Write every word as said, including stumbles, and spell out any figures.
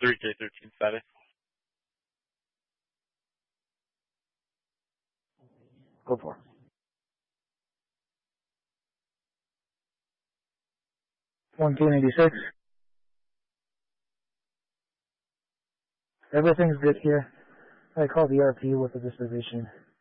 three K thirteen status. Go for it. one K ninety-six. Everything's good here. I called the R P with the reservation.